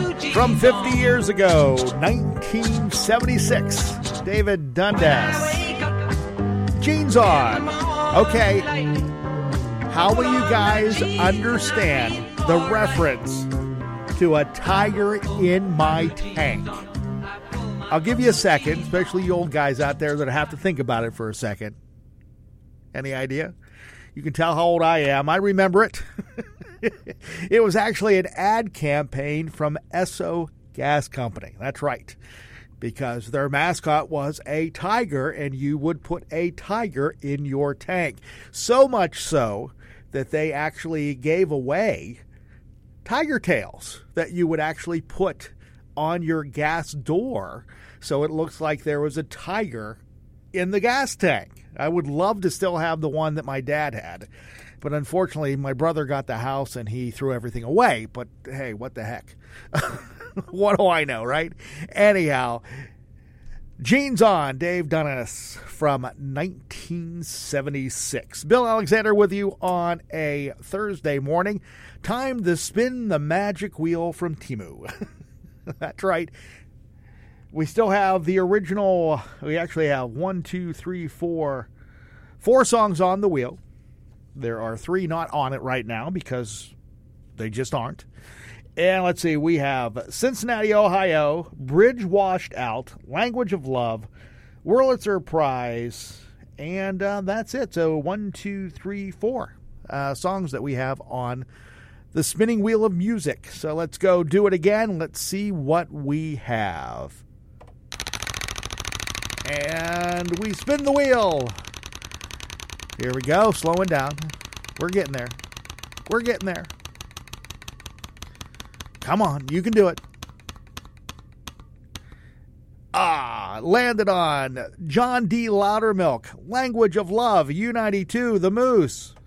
From 50 years ago, 1976, David Dundas. Jeans on. Okay, how will you guys understand the reference to a tiger in my tank? I'll give you a second, especially you old guys out there that have to think about it for a second. Any idea? You can tell how old I am. I remember it. It was actually an ad campaign from Esso Gas Company. That's right. Because their mascot was a tiger, and you would put a tiger in your tank. So much so that they actually gave away tiger tails that you would actually put on your gas door so it looks like there was a tiger in the gas tank. I would love to still have the one that my dad had. But unfortunately, my brother got the house and he threw everything away. But hey, what the heck? What do I know, right? Anyhow, Jeans on, Dave Dundas from 1976. Bill Alexander with you on a Thursday morning. Time to spin the magic wheel from Temu. That's right. We still have the original. We actually have 4 songs on the wheel. There are 3 not on it right now because they just aren't. And let's see, we have Cincinnati, Ohio, Bridge Washed Out, Language of Love, Wurlitzer Prize, and that's it. So 4 songs that we have on the spinning wheel of music. So let's go do it again. Let's see what we have. And we spin the wheel. Here we go, slowing down. We're getting there. We're getting there. Come on, you can do it. Landed on John D. Loudermilk, Language of Love, U92, The Moose.